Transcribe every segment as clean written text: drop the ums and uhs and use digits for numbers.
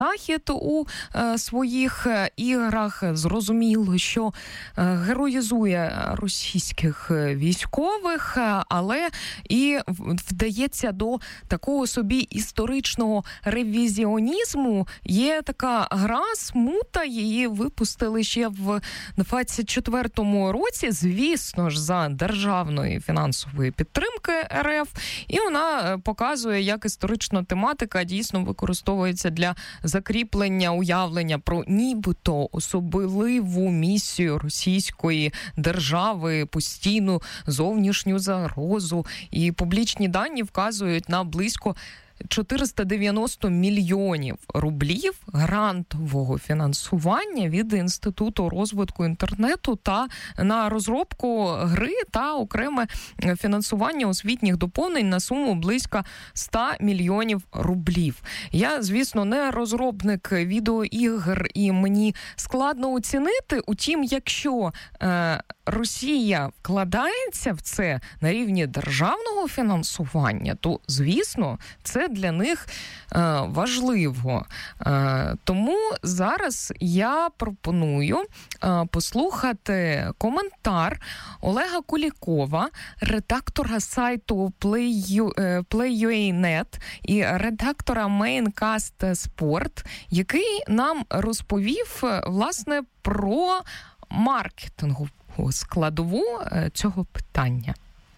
Захід у своїх іграх. Зрозуміло, що героїзує російських військових, але і вдається до такого собі історичного ревізіонізму. Є така гра «Смута», її випустили ще в 24-му році, звісно ж, за державної фінансової підтримки РФ, і вона показує, як історична тематика дійсно використовується для закріплення уявлення про нібито особливу місію російської держави, постійну зовнішню загрозу. І публічні дані вказують на близько 490 мільйонів рублів грантового фінансування від Інституту розвитку інтернету та на розробку гри та окреме фінансування освітніх доповнень на суму близько 100 мільйонів рублів. Я, звісно, не розробник відеоігр і мені складно оцінити. Утім, якщо Росія вкладається в це на рівні державного фінансування, то, звісно, це для них важливо. Тому зараз я пропоную послухати коментар Олега Кулікова, редактора сайту Play.ua.net і редактора Maincast Sport, який нам розповів, власне, про маркетингову складову цього питання.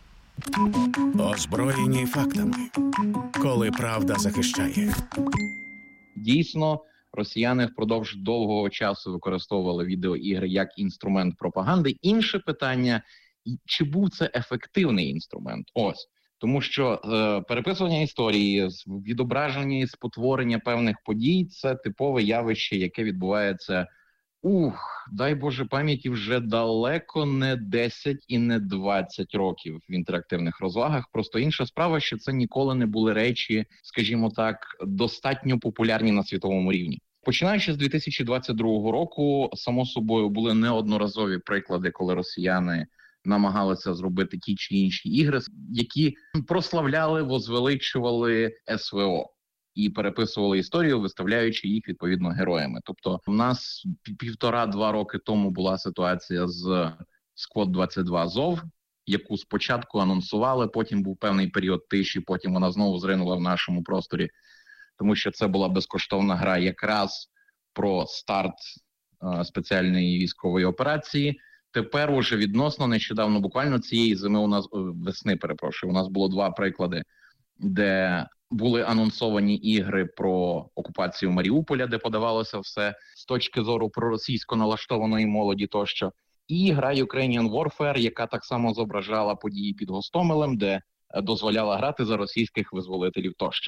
Озброєні фактами, коли правда захищає. Дійсно, росіяни впродовж довгого часу використовували відеоігри як інструмент пропаганди. Інше питання, чи був це ефективний інструмент? Ось. Тому що переписування історії, відображення і спотворення певних подій – це типове явище, яке відбувається дай Боже пам'яті, вже далеко не 10 і не 20 років в інтерактивних розвагах. Просто інша справа, що це ніколи не були речі, скажімо так, достатньо популярні на світовому рівні. Починаючи з 2022 року, само собою, були неодноразові приклади, коли росіяни намагалися зробити ті чи інші ігри, які прославляли, возвеличували СВО. І переписували історію, виставляючи їх, відповідно, героями. Тобто у нас 1,5-2 роки тому була ситуація з Squad 22 Азов, яку спочатку анонсували, потім був певний період тиші, потім вона знову зринула в нашому просторі, тому що це була безкоштовна гра якраз про старт спеціальної військової операції. Тепер уже відносно нещодавно, буквально цієї зими у нас було 2 приклади, де були анонсовані ігри про окупацію Маріуполя, де подавалося все з точки зору проросійсько налаштованої молоді тощо. І гра Ukrainian Warfare, яка так само зображала події під Гостомелем, де дозволяла грати за російських визволителів тощо.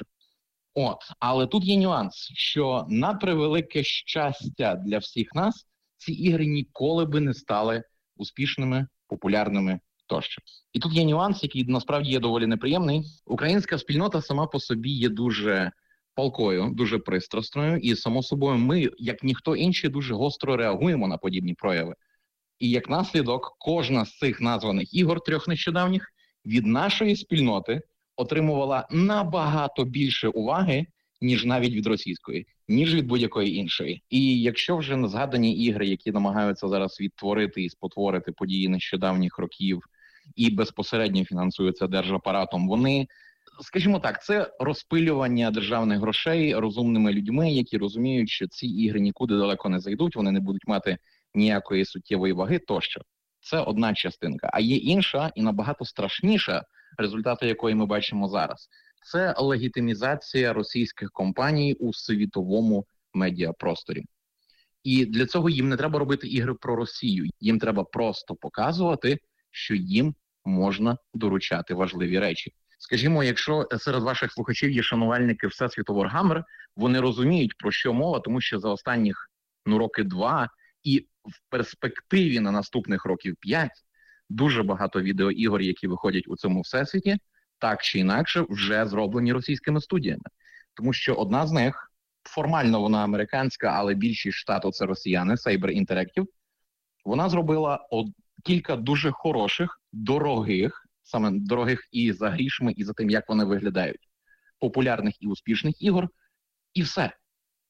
Але тут є нюанс, що на превелике щастя для всіх нас, ці ігри ніколи би не стали успішними, популярними тощо. І тут є нюанс, який насправді є доволі неприємний. Українська спільнота сама по собі є дуже палкою, дуже пристрасною, і, само собою, ми, як ніхто інший, дуже гостро реагуємо на подібні прояви. І як наслідок, кожна з цих названих ігор 3 нещодавніх від нашої спільноти отримувала набагато більше уваги, ніж навіть від російської, ніж від будь-якої іншої. І якщо вже згадані ігри, які намагаються зараз відтворити і спотворити події нещодавніх років і безпосередньо фінансуються держапаратом, вони, скажімо так, це розпилювання державних грошей розумними людьми, які розуміють, що ці ігри нікуди далеко не зайдуть, вони не будуть мати ніякої суттєвої ваги тощо. Це одна частинка. А є інша і набагато страшніша, результати якої ми бачимо зараз. Це легітимізація російських компаній у світовому медіапросторі. І для цього їм не треба робити ігри про Росію. Їм треба просто показувати, що їм можна доручати важливі речі. Скажімо, якщо серед ваших слухачів є шанувальники Всесвіту Warhammer, вони розуміють, про що мова, тому що за останніх роки 2 і в перспективі на наступних років 5 дуже багато відеоігор, які виходять у цьому всесвіті, так чи інакше вже зроблені російськими студіями. Тому що одна з них, формально вона американська, але більшість штату це росіяни, Saber Interactive, вона зробила кілька дуже хороших, дорогих, саме дорогих і за грішми, і за тим, як вони виглядають, популярних і успішних ігор, і все.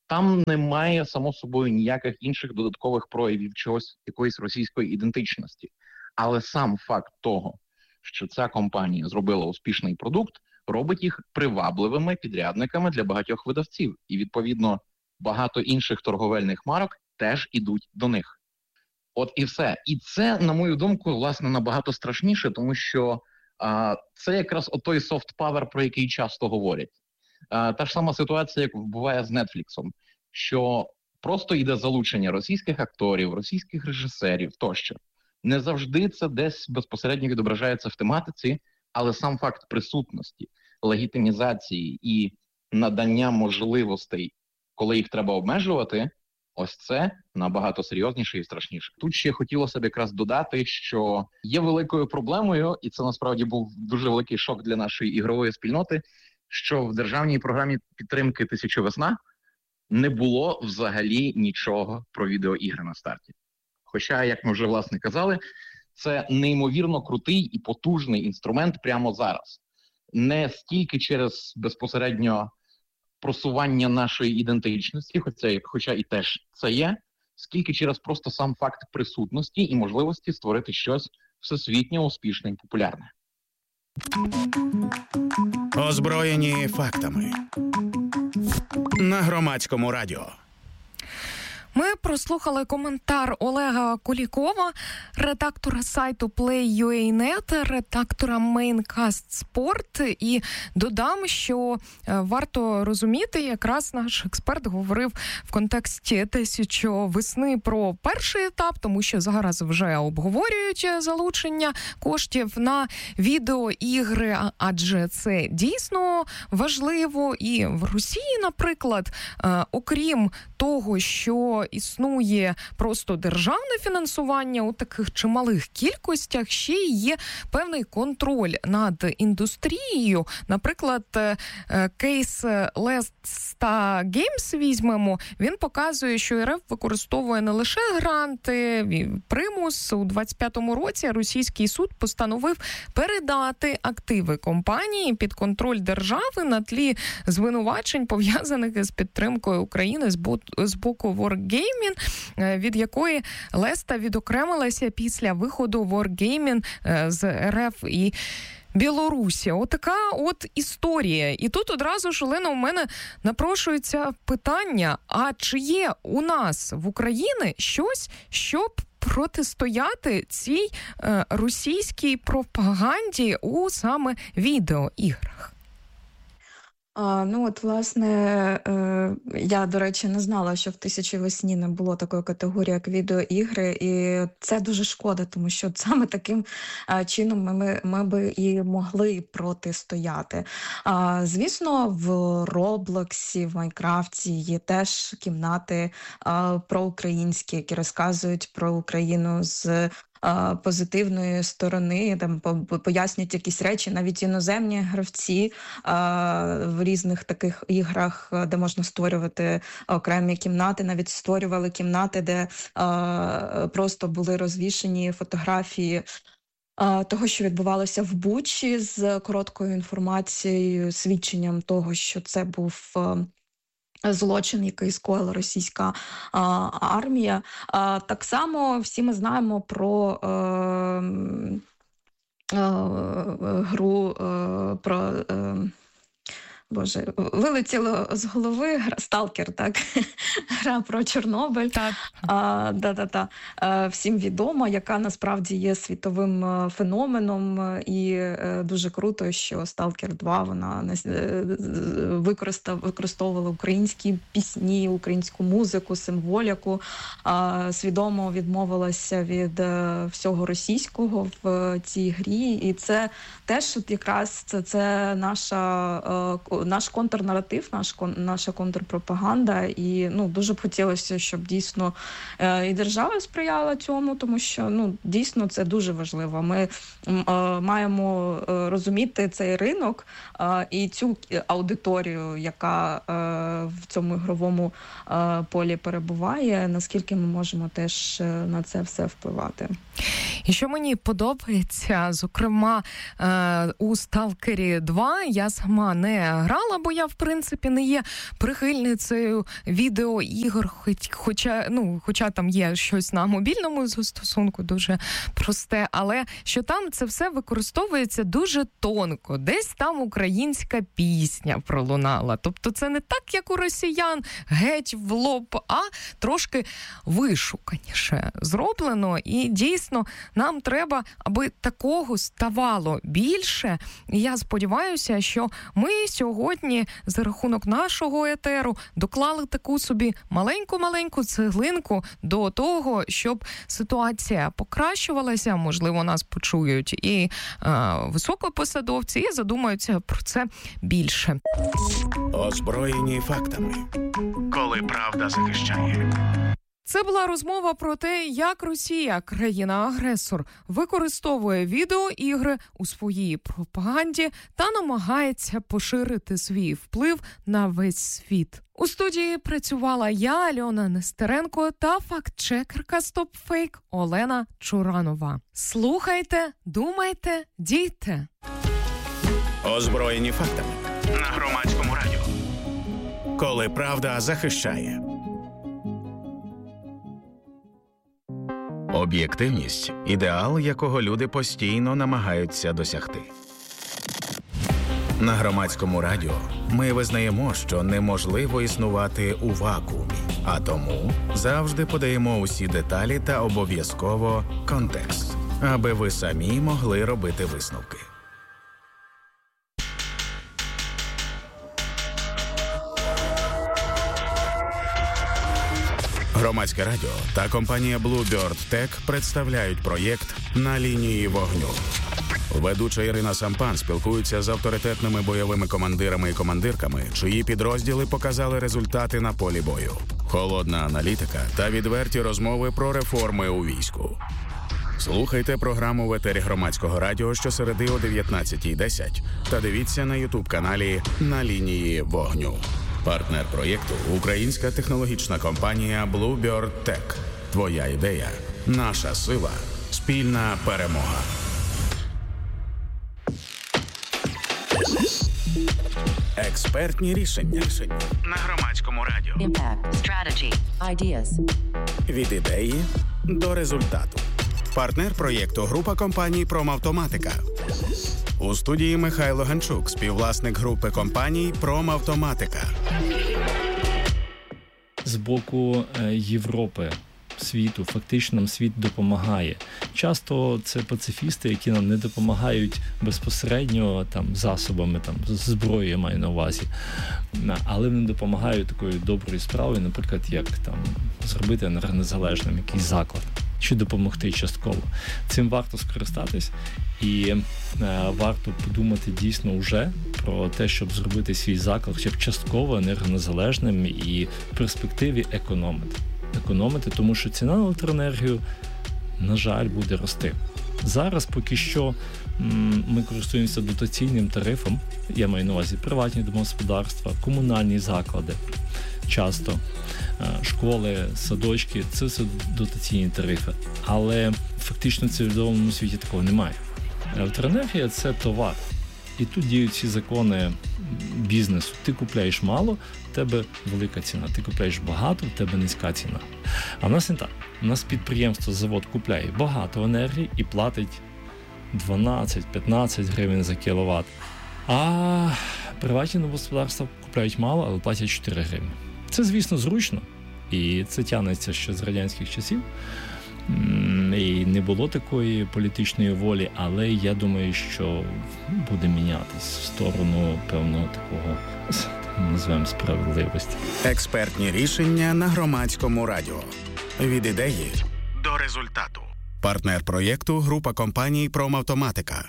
там немає, само собою, ніяких інших додаткових проявів якоїсь російської ідентичності. Але сам факт того, що ця компанія зробила успішний продукт, робить їх привабливими підрядниками для багатьох видавців. І, відповідно, багато інших торговельних марок теж ідуть до них. От і все. І це, на мою думку, власне, набагато страшніше, тому що це якраз отой софт-павер, про який часто говорять. Та ж сама ситуація, як буває з Нетфліксом, що просто йде залучення російських акторів, російських режисерів тощо. Не завжди це десь безпосередньо відображається в тематиці, але сам факт присутності, легітимізації і надання можливостей, коли їх треба обмежувати, ось це набагато серйозніше і страшніше. Тут ще хотілося б якраз додати, що є великою проблемою, і це насправді був дуже великий шок для нашої ігрової спільноти, що в державній програмі підтримки «Тисяча весна» не було взагалі нічого про відеоігри на старті. Хоча, як ми вже, власне, казали, це неймовірно крутий і потужний інструмент прямо зараз. Не стільки через безпосередньо просування нашої ідентичності, хоча і теж це є, скільки через просто сам факт присутності і можливості створити щось всесвітньо успішне і популярне. Озброєні фактами. На Громадському радіо. Ми прослухали коментар Олега Кулікова, редактора сайту Play.ua.net, редактора Maincast Sport. І додам, що варто розуміти, якраз наш експерт говорив в контексті «Тисячі весни» про перший етап, тому що зараз вже обговорюють залучення коштів на відеоігри, адже це дійсно важливо. І в Росії, наприклад, окрім того, що існує просто державне фінансування у таких чималих кількостях, ще й є певний контроль над індустрією. Наприклад, кейс Let's Games візьмемо, він показує, що РФ використовує не лише гранти, примус. У 25-му році російський суд постановив передати активи компанії під контроль держави на тлі звинувачень, пов'язаних із підтримкою України з боку Wargaming, від якої Леста відокремилася після виходу Wargaming з РФ і Білорусі. Отака от історія. І тут одразу ж, Олена, у мене напрошується питання, а чи є у нас в Україні щось, щоб протистояти цій російській пропаганді у саме відеоіграх? Ну, от, власне, я, до речі, не знала, що в «Тисячі весні» не було такої категорії, як відеоігри, і це дуже шкода, тому що саме таким чином ми би і могли протистояти. Звісно, в Роблоксі, в Майнкрафті є теж кімнати проукраїнські, які розказують про Україну з позитивної сторони, там пояснюють якісь речі, навіть іноземні гравці в різних таких іграх, де можна створювати окремі кімнати, навіть створювали кімнати, де просто були розвішені фотографії того, що відбувалося в Бучі, з короткою інформацією, свідченням того, що це був злочин, який скоїла російська армія. Так само всі ми знаємо про гру, про... Боже, вилетіло з голови «Сталкер», так? Гра про Чорнобиль. Так. Всім відомо, яка насправді є світовим феноменом, і дуже круто, що «Сталкер 2», вона використовувала українські пісні, українську музику, символіку, свідомо відмовилася від всього російського в цій грі, і це теж якраз це наш контрнаратив, наша контрпропаганда, і дуже б хотілося, щоб дійсно і держава сприяла цьому, тому що дійсно це дуже важливо. Ми маємо розуміти цей ринок і цю аудиторію, яка в цьому ігровому полі перебуває, наскільки ми можемо теж на це все впливати. І що мені подобається, зокрема, у «Сталкері 2», я сама не грала, бо я, в принципі, не є прихильницею відеоігр, хоча там є щось на мобільному застосунку дуже просте, але що там це все використовується дуже тонко. Десь там українська пісня пролунала. Тобто це не так, як у росіян, геть в лоб, а трошки вишуканіше зроблено. І дійсно нам треба, аби такого ставало більше. І я сподіваюся, що ми сьогодні за рахунок нашого етеру доклали таку собі маленьку цеглинку до того, щоб ситуація покращувалася. Можливо, нас почують і високопосадовці, і задумаються про це більше. Озброєні фактами. Коли правда захищає. Це була розмова про те, як Росія, країна-агресор, використовує відеоігри у своїй пропаганді та намагається поширити свій вплив на весь світ. У студії працювала я, Альона Нестеренко, та фактчекерка StopFake Олена Чуранова. Слухайте, думайте, дійте. Озброєні фактами. На Громадському радіо. Коли правда захищає. Об'єктивність – ідеал, якого люди постійно намагаються досягти. На Громадському радіо ми визнаємо, що неможливо існувати у вакуумі, а тому завжди подаємо усі деталі та обов'язково контекст, аби ви самі могли робити висновки. Громадське радіо та компанія Bluebird Tech представляють проєкт «На лінії вогню». Ведуча Ірина Сампан спілкується з авторитетними бойовими командирами і командирками, чиї підрозділи показали результати на полі бою. Холодна аналітика та відверті розмови про реформи у війську. Слухайте програму в етері Громадського радіо щосереди о 19:10 та дивіться на YouTube-каналі «На лінії вогню». Партнер проєкту – українська технологічна компанія Bluebird Tech. Твоя ідея – наша сила, спільна перемога. Експертні рішення на Громадському радіо. Impact, strategy, ideas. Від ідеї до результату. Партнер проєкту – група компаній «Промавтоматика». У студії Михайло Ганчук, співвласник групи компаній «Промавтоматика». З боку Європи, світу, фактично нам світ допомагає. Часто це пацифісти, які нам не допомагають безпосередньо засобами, зброєю я маю на увазі, але вони допомагають такою доброю справою, наприклад, як зробити енергонезалежним якийсь заклад, чи допомогти частково. Цим варто скористатись і варто подумати дійсно вже про те, щоб зробити свій заклад хоча б частково енергонезалежним і в перспективі економити, тому що ціна на електроенергію, на жаль, буде рости. Зараз поки що ми користуємося дотаційним тарифом, я маю на увазі приватні домогосподарства, комунальні заклади, часто школи, садочки, це все дотаційні тарифи. Але фактично в цивілізованому світі такого немає. Електроенергія – це товар. І тут діють всі закони бізнесу. Ти купляєш мало, в тебе велика ціна. Ти купляєш багато, в тебе низька ціна. А в нас не так. У нас підприємство, завод купляє багато енергії і платить 12-15 гривень за кіловат. А приватні домогосподарства купляють мало, але платять 4 гривні. Це, звісно, зручно. І це тягнеться ще з радянських часів. І не було такої політичної волі, але я думаю, що буде мінятись в сторону певного такого, називаємо, справедливості. Експертні рішення на Громадському радіо. Від ідеї до результату. Партнер проєкту – група компаній «Промавтоматика».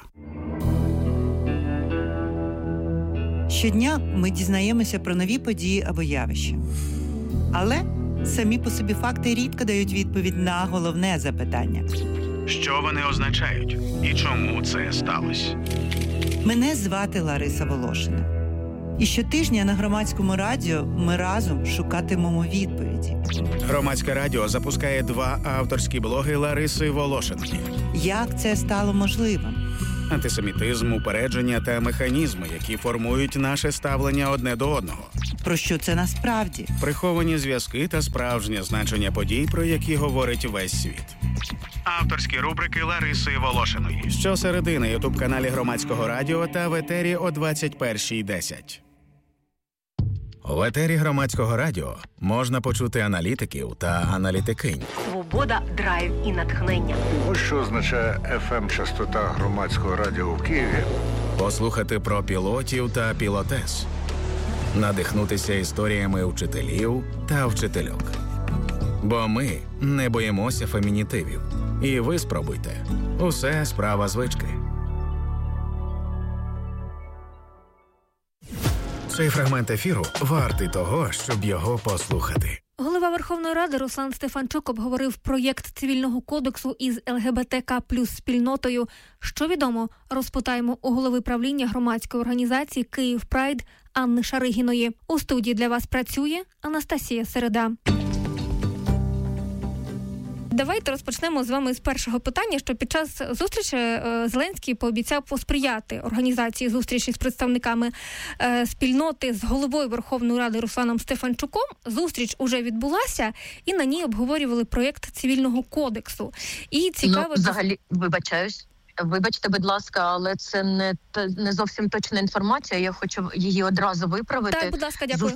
Щодня ми дізнаємося про нові події або явища. Але самі по собі факти рідко дають відповідь на головне запитання. Що вони означають і чому це сталося? Мене звати Лариса Волошина. І щотижня на Громадському радіо ми разом шукатимемо відповіді. Громадське радіо запускає 2 авторські блоги Лариси Волошинки. Як це стало можливим? антисемітизм, упередження та механізми, які формують наше ставлення одне до одного. Про що це насправді? Приховані зв'язки та справжнє значення подій, про які говорить весь світ. Авторські рубрики Лариси Волошиної. Щосереди на ютуб-каналі Громадського радіо та в етері о 21:10. В етері Громадського радіо можна почути аналітиків та аналітикинь. Свобода, драйв і натхнення. Ось що означає FM-частота Громадського радіо в Києві. Послухати про пілотів та пілотес. Надихнутися історіями вчителів та вчительок. Бо ми не боїмося фемінітивів. І ви спробуйте. Усе справа звички. Цей фрагмент ефіру вартий того, щоб його послухати. Голова Верховної Ради Руслан Стефанчук обговорив проєкт цивільного кодексу із ЛГБТК плюс спільнотою. Що відомо, розпитаємо у голови правління громадської організації «Київ Прайд» Анни Шаригіної. У студії для вас працює Анастасія Середа. Давайте розпочнемо з вами з першого питання, що під час зустрічі Зеленський пообіцяв посприяти організації зустрічі з представниками спільноти з головою Верховної Ради Русланом Стефанчуком. Зустріч уже відбулася, і на ній обговорювали проєкт цивільного кодексу. І цікаво... взагалі, вибачаюсь. Вибачте, будь ласка, але це не зовсім точна інформація. Я хочу її одразу виправити. Так, будь ласка, дякую.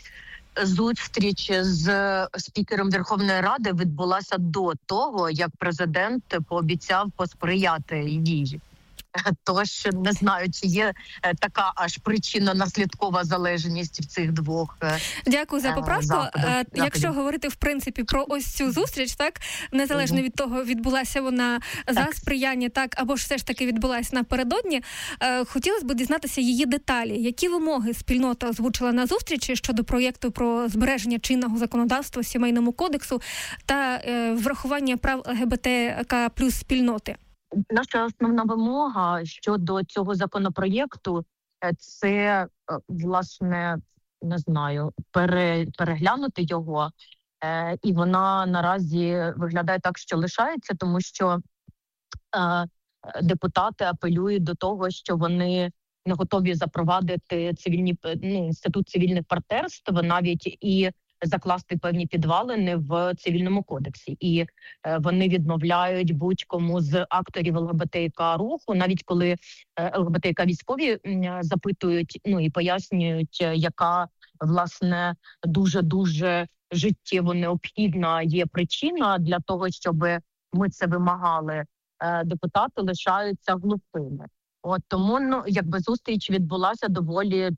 Зустріч з спікером Верховної Ради відбулася до того, як президент пообіцяв посприяти їй. Тож не знаю, чи є така аж причинно-наслідкова залежність в цих двох. Дякую за поправку. Якщо говорити в принципі про ось цю зустріч, так незалежно від того, відбулася вона за сприяння, так або ж все ж таки відбулася напередодні, хотілося б дізнатися її деталі. Які вимоги спільнота озвучила на зустрічі щодо проєкту про збереження чинного законодавства Сімейному кодексу та врахування прав ЛГБТК плюс спільноти? Наша основна вимога щодо цього законопроєкту – це, власне, не знаю, переглянути його. І вона наразі виглядає так, що лишається, тому що депутати апелюють до того, що вони не готові запровадити інститут цивільних партнерств, навіть і закласти певні підвалини в цивільному кодексі. І вони відмовляють будь-кому з акторів ЛГБТК руху, навіть коли ЛГБТК військові запитують, і пояснюють, яка, власне, дуже-дуже життєво необхідна є причина для того, щоб ми це вимагали. Депутати лишаються глухими. Тому, зустріч відбулася доволі,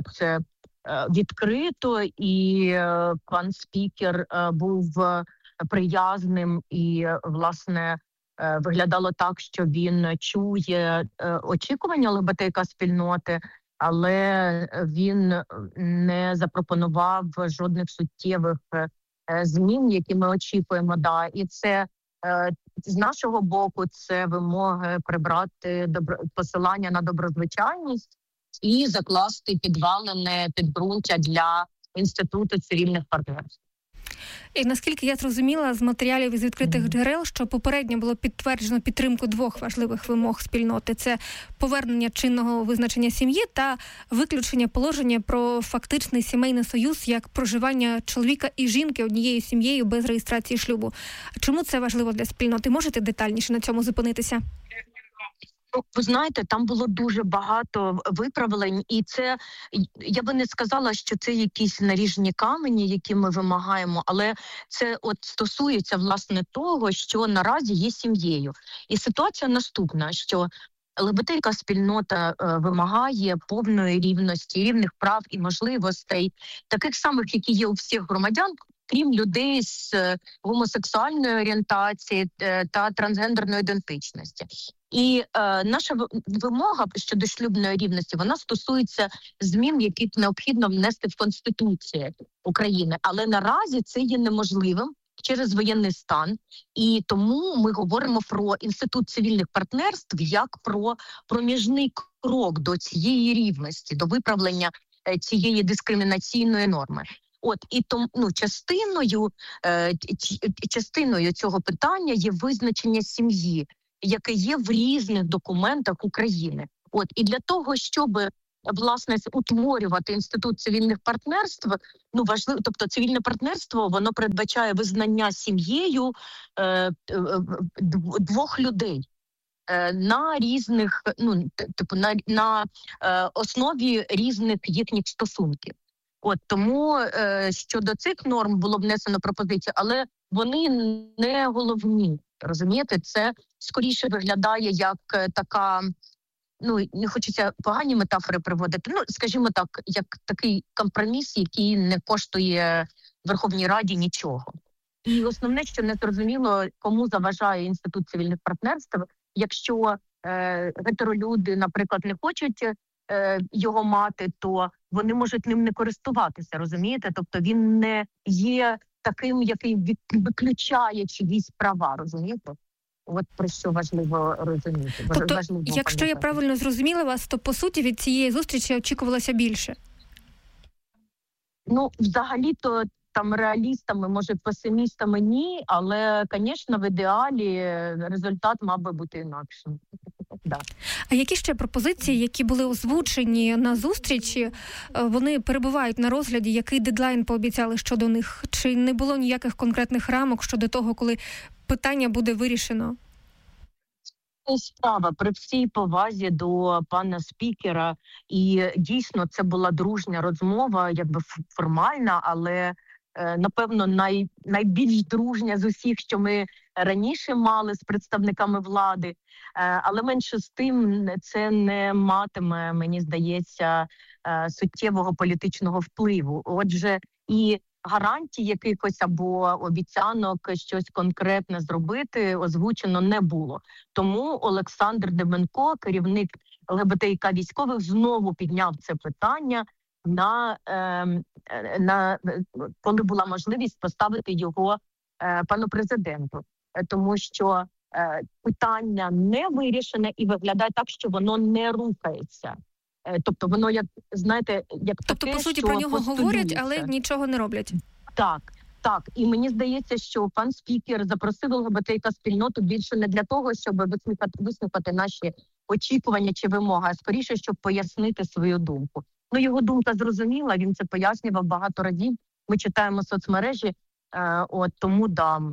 відкрито, і пан спікер був приязним і, власне, виглядало так, що він чує очікування ЛГБТК-спільноти, але він не запропонував жодних суттєвих змін, які ми очікуємо. І це з нашого боку це вимоги прибрати посилання на доброзвичайність і закласти підґрунтя для інституту цивільних партнерств. І наскільки я зрозуміла з матеріалів із відкритих джерел, що попередньо було підтверджено підтримку двох важливих вимог спільноти – це повернення чинного визначення сім'ї та виключення положення про фактичний сімейний союз як проживання чоловіка і жінки однією сім'єю без реєстрації шлюбу. Чому це важливо для спільноти? Можете детальніше на цьому зупинитися? Ви знаєте, там було дуже багато виправлень, і це, я би не сказала, що це якісь наріжні камені, які ми вимагаємо, але це стосується, власне, того, що наразі є сім'єю. І ситуація наступна, що ЛГБТК-спільнота вимагає повної рівності, рівних прав і можливостей, таких самих, які є у всіх громадян, крім людей з гомосексуальної орієнтації та трансгендерної ідентичності. І наша вимога щодо шлюбної рівності, вона стосується змін, які необхідно внести в Конституцію України. Але наразі це є неможливим через воєнний стан. І тому ми говоримо про інститут цивільних партнерств як про проміжний крок до цієї рівності, до виправлення цієї дискримінаційної норми. І тому частиною цього питання є визначення сім'ї яке є в різних документах України. От і для того, щоб власне утворювати інститут цивільних партнерств, ну важливо, тобто цивільне партнерство, воно передбачає визнання сім'єю двох людей на різних, ну типу на основі різних їхніх стосунків. От тому щодо цих норм було внесено пропозицію, але вони не головні. Розумієте, це скоріше виглядає як така, ну не хочеться погані метафори приводити. Ну скажімо так, як такий компроміс, який не коштує Верховній Раді нічого. І основне, що не зрозуміло, кому заважає інститут цивільних партнерств, якщо гетеролюди, наприклад, не хочуть його мати, то вони можуть ним не користуватися, розумієте? Тобто він не є таким, який виключає чиїсь права, розумієте? От про що важливо розуміти. Тобто, важливо якщо я правильно зрозуміла вас, то по суті від цієї зустрічі очікувалося більше? Ну, взагалі-то там реалістами, може песимістами ні, але, звісно, в ідеалі результат мав би бути інакшим. Да. А які ще пропозиції, які були озвучені на зустрічі, вони перебувають на розгляді? Який дедлайн пообіцяли щодо них? Чи не було ніяких конкретних рамок щодо того, коли питання буде вирішено? Справа при всій повазі до пана спікера, і дійсно це була дружня розмова, якби формальна, але напевно найбільш дружня з усіх, що ми раніше мали з представниками влади, але менше з тим це не матиме, мені здається, суттєвого політичного впливу. Отже, і гарантій якихось або обіцянок щось конкретне зробити озвучено не було. Тому Олександр Деменко, керівник ЛГБТІК військових, знову підняв це питання коли була можливість поставити його пану президенту. Тому що питання не вирішене і виглядає так, що воно не рухається. Тобто воно, як знаєте, як тобто, таке, по суті, що про нього говорять, постулюється. але нічого не роблять. Так. І мені здається, що пан спікер запросив ЛГБТІК-спільноту більше не для того, щоб вислухати наші очікування чи вимоги, а скоріше, щоб пояснити свою думку. Ну, його думка зрозуміла, він це пояснював багато разів. Ми читаємо соцмережі, тому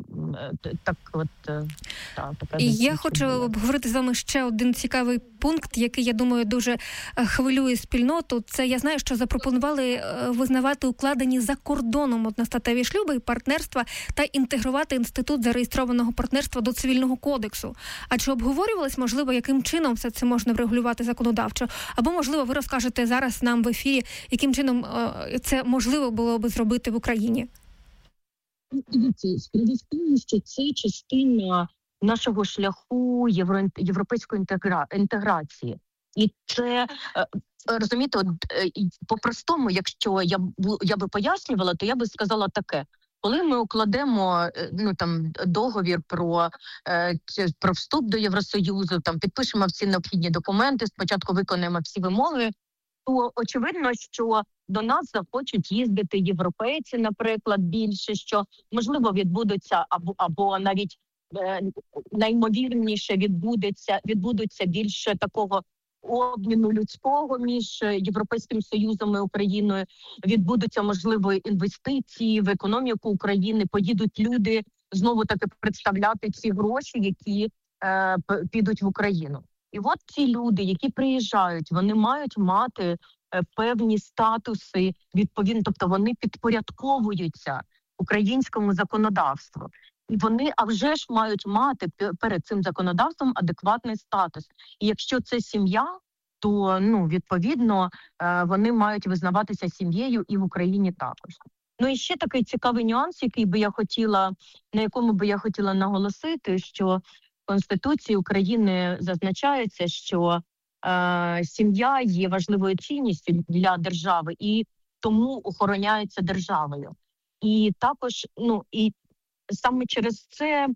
І я хочу обговорити з вами ще один цікавий пункт, який, я думаю, дуже хвилює спільноту. Це, я знаю, що запропонували визнавати укладені за кордоном одностатеві шлюби і партнерства та інтегрувати інститут зареєстрованого партнерства до Цивільного кодексу. А чи обговорювалось, можливо, яким чином все це можна врегулювати законодавчо? Або, можливо, ви розкажете зараз нам в ефірі, яким чином це можливо було би зробити в Україні? Дивіться, справа в тому, що це частина нашого шляху європейської інтеграції. І це, розумієте, по-простому, якщо я би пояснювала, то я би сказала таке. Коли ми укладемо договір про вступ до Євросоюзу, підпишемо всі необхідні документи, спочатку виконаємо всі вимоги, то очевидно, що до нас захочуть їздити європейці, наприклад, більше, що, можливо, відбудуться, або навіть наймовірніше відбудуться більше такого обміну людського між Європейським Союзом і Україною, відбудуться, можливо, інвестиції в економіку України, поїдуть люди знову-таки представляти ці гроші, які підуть в Україну. І от ці люди, які приїжджають, вони мають мати певні статуси відповідно, тобто вони підпорядковуються українському законодавству. І вони, а вже ж, мають мати перед цим законодавством адекватний статус. І якщо це сім'я, то, відповідно, вони мають визнаватися сім'єю і в Україні також. Ну і ще такий цікавий нюанс, на якому би я хотіла наголосити, що в Конституції України зазначається, що сім'я є важливою цінністю для держави і тому охороняється державою. І також, і саме через це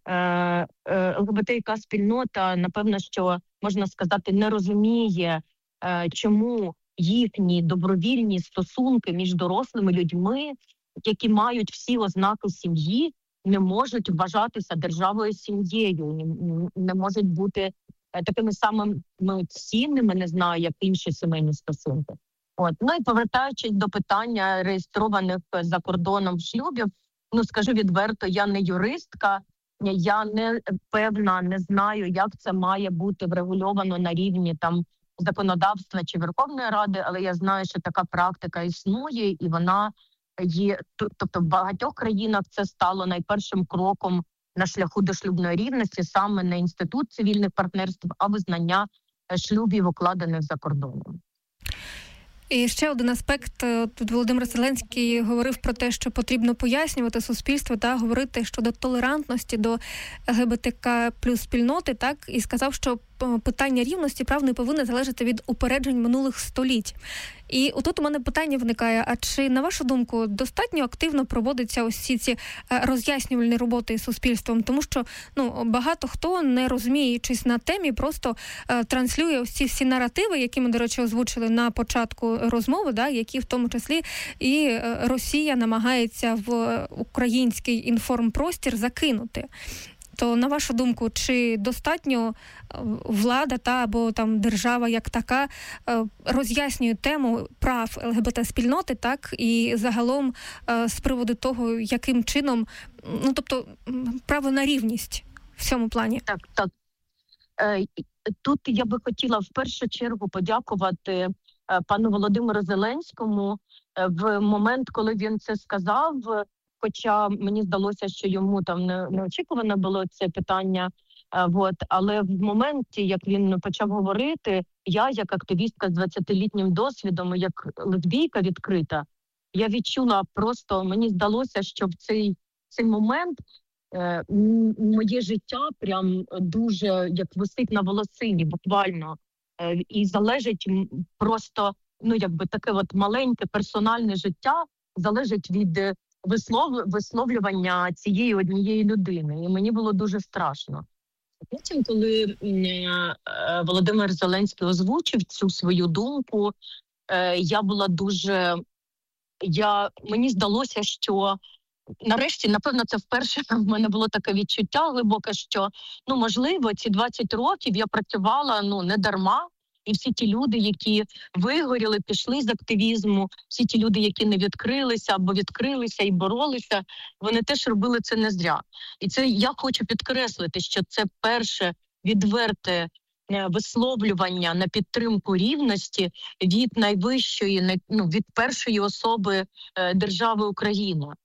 ЛГБТІК-спільнота, напевно, що, можна сказати, не розуміє, чому їхні добровільні стосунки між дорослими людьми, які мають всі ознаки сім'ї, не можуть вважатися державою сім'єю, не можуть бути такими самими цінними, не знаю, як інші сімейні стосунки. Ну і повертаючись до питання реєстрованих за кордоном шлюбів, скажу відверто, я не юристка, я не певна, не знаю, як це має бути врегульовано на рівні законодавства чи Верховної Ради, але я знаю, що така практика існує, і вона є, тобто в багатьох країнах це стало найпершим кроком на шляху до шлюбної рівності, саме не інститут цивільних партнерств, а визнання шлюбів, укладених за кордоном. І ще один аспект. Тут Володимир Зеленський говорив про те, що потрібно пояснювати суспільству та говорити щодо толерантності до ЛГБТК плюс спільноти, так, і сказав, що питання рівності прав не повинно залежати від упереджень минулих століть. І отут у мене питання виникає, а чи, на вашу думку, достатньо активно проводяться ось ці роз'яснювальні роботи із суспільством? Тому що багато хто, не розуміючись на темі, просто транслює ось ці всі наративи, які ми, до речі, озвучили на початку розмови, які в тому числі і Росія намагається в український інформпростір закинути. То, на вашу думку, чи достатньо влада або держава як така роз'яснює тему прав ЛГБТ-спільноти, так, і загалом з приводу того, яким чином, тобто право на рівність в цьому плані? Так. Тут я би хотіла в першу чергу подякувати пану Володимиру Зеленському в момент, коли він це сказав. Хоча мені здалося, що йому неочікувано було це питання, але в моменті, як він почав говорити, я, як активістка з 20-літнім досвідом, як лесбійка відкрита, я відчула просто, мені здалося, що в цей момент моє життя прям дуже як висить на волосині, буквально, і залежить просто, таке маленьке персональне життя залежить від висловлювання цієї однієї людини. І мені було дуже страшно. Потім, коли Володимир Зеленський озвучив цю свою думку, я була дуже... Мені здалося, що нарешті, напевно, це вперше в мене було таке відчуття глибоке, що, можливо, ці 20 років я працювала, не дарма. І всі ті люди, які вигоріли, пішли з активізму, всі ті люди, які не відкрилися або відкрилися і боролися, вони теж робили це не зря. І це я хочу підкреслити, що це перше відверте висловлювання на підтримку рівності від найвищої, від першої особи держави Україна.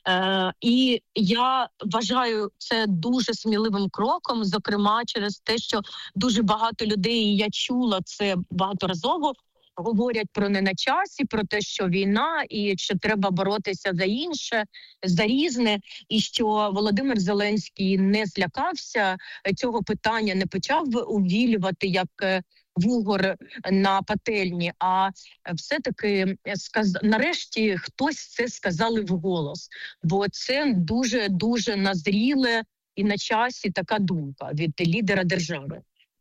І я вважаю це дуже сміливим кроком, зокрема через те, що дуже багато людей, і я чула це багаторазово, говорять про не на часі, про те, що війна і що треба боротися за інше, за різне, і що Володимир Зеленський не злякався цього питання, не почав увілювати як вугор на пательні, а все-таки нарешті хтось це сказали вголос, бо це дуже-дуже назріле і на часі така думка від лідера держави.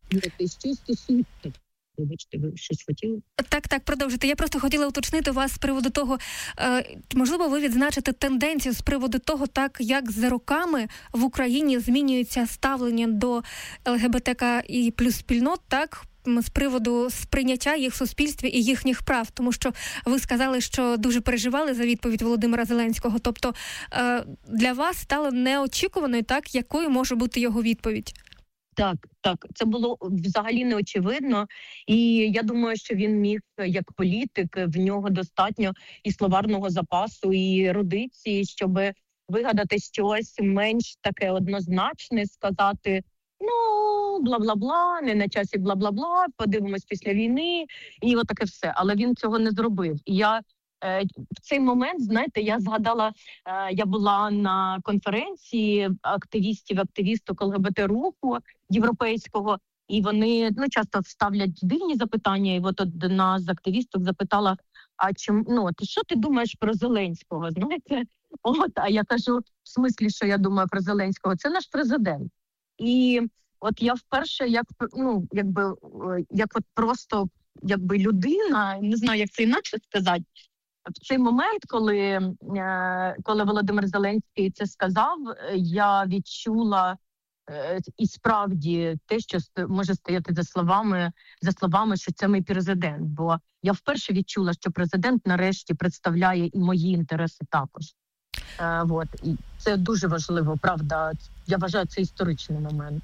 Вибачте, ви щось хотіли? Так, продовжуйте. Я просто хотіла уточнити вас з приводу того, можливо, ви відзначите тенденцію з приводу того, так, як за роками в Україні змінюється ставлення до ЛГБТК і плюс спільнот, так, з приводу сприйняття їх в суспільстві і їхніх прав, тому що ви сказали, що дуже переживали за відповідь Володимира Зеленського, тобто для вас стало неочікуваною, так, якою може бути його відповідь? Так, це було взагалі неочевидно, і я думаю, що він міг, як політик, в нього достатньо і словарного запасу, і ерудиції, щоб вигадати щось менш таке однозначне, сказати, бла-бла-бла, не на часі бла-бла-бла, подивимось після війни, і отаке все. Але він цього не зробив. І я в цей момент, знаєте, я згадала, я була на конференції активісток ЛГБТ-руху європейського, і вони часто ставлять дивні запитання, і от одна з активісток запитала, а що ти думаєш про Зеленського, знаєте? А я кажу, в смислі, що я думаю про Зеленського? Це наш президент. І от я вперше, просто людина, не знаю, як це інакше сказати, в цей момент, коли Володимир Зеленський це сказав, я відчула і справді те, що може стояти за словами, що це мій президент. Бо я вперше відчула, що президент нарешті представляє і мої інтереси також. І це дуже важливо, правда. Я вважаю, це історичний момент.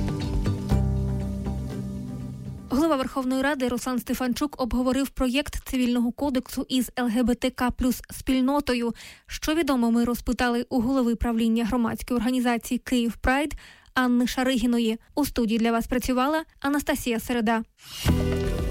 Голова Верховної Ради Руслан Стефанчук обговорив проєкт Цивільного кодексу із ЛГБТК плюс спільнотою. Що відомо, ми розпитали у голови правління громадської організації «Київ Прайд» Анни Шаригіної. У студії для вас працювала Анастасія Середа.